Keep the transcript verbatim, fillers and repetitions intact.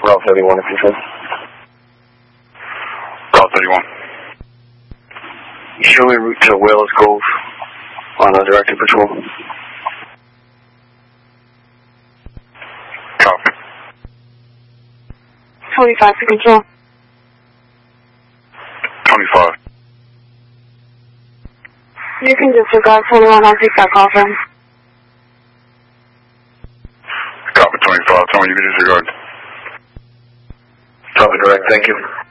Route thirty-one if you could. Route thirty-one. Show me route to Whalers Cove on a directed patrol. Copy. twenty-five to control. twenty-five. You can disregard twenty-one, I'll take that call from. Copy twenty-five, tell me you can disregard. Copy direct, thank you.